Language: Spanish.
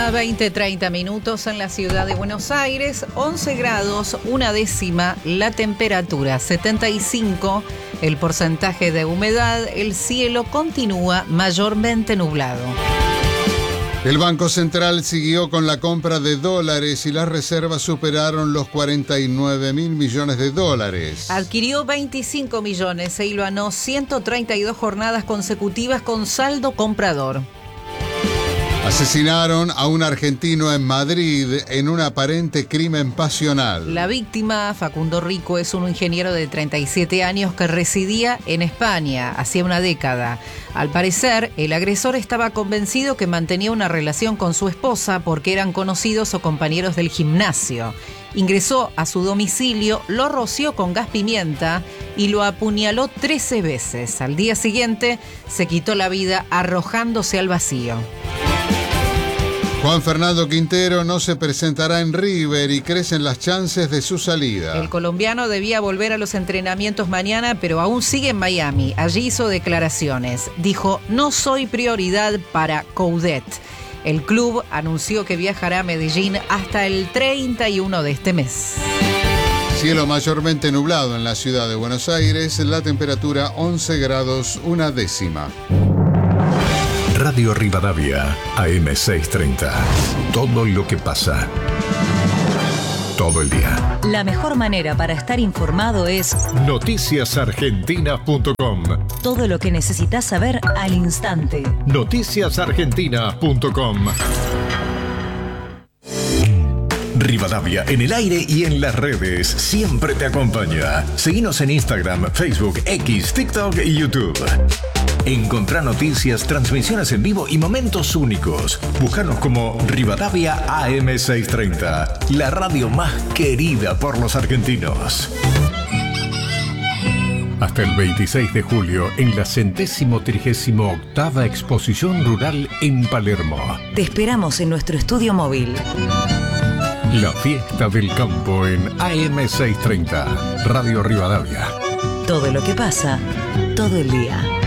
mañana, 20:30 en la ciudad de Buenos Aires, 11 grados, 1/10 la temperatura, 75 el porcentaje de humedad, el cielo continúa mayormente nublado. El Banco Central siguió con la compra de dólares y las reservas superaron los 49.000 millones de dólares. Adquirió 25 millones e hilvanó 132 jornadas consecutivas con saldo comprador. Asesinaron a un argentino en Madrid en un aparente crimen pasional. La víctima, Facundo Rico, es un ingeniero de 37 años que residía en España hacía una década. Al parecer, el agresor estaba convencido que mantenía una relación con su esposa porque eran conocidos o compañeros del gimnasio. Ingresó a su domicilio, lo roció con gas pimienta y lo apuñaló 13 veces. Al día siguiente, se quitó la vida arrojándose al vacío. Juan Fernando Quintero no se presentará en River y crecen las chances de su salida. El colombiano debía volver a los entrenamientos mañana, pero aún sigue en Miami. Allí hizo declaraciones. Dijo, no soy prioridad para Coudet. El club anunció que viajará a Medellín hasta el 31 de este mes. Cielo mayormente nublado en la ciudad de Buenos Aires, la temperatura 11 grados 1/10. Radio Rivadavia, AM630. Todo lo que pasa. Todo el día. La mejor manera para estar informado es noticiasargentinas.com. Todo lo que necesitas saber al instante. Noticiasargentinas.com. Rivadavia en el aire y en las redes siempre te acompaña. Seguinos en Instagram, Facebook, X, TikTok y YouTube. Encontrá noticias, transmisiones en vivo y momentos únicos. Búscanos como Rivadavia AM630, la radio más querida por los argentinos. Hasta el 26 de julio en la 138ª Exposición Rural en Palermo. Te esperamos en nuestro estudio móvil. La fiesta del campo en AM630, Radio Rivadavia. Todo lo que pasa, todo el día.